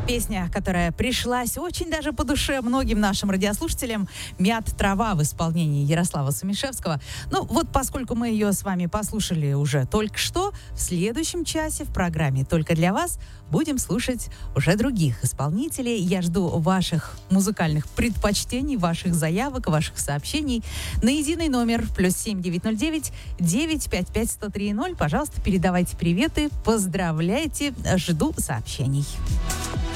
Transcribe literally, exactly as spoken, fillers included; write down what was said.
Песня, которая пришлась очень даже по душе многим нашим радиослушателям, «Мят трава» в исполнении Ярослава Сумишевского. Ну вот, поскольку мы ее с вами послушали уже только что, в следующем часе в программе «Только для вас» будем слушать уже других исполнителей. Я жду ваших музыкальных предпочтений, ваших заявок, ваших сообщений на единый номер плюс семь девять ноль девять девять пять пять сто три ноль. Пожалуйста, передавайте приветы, поздравляйте, жду сообщений.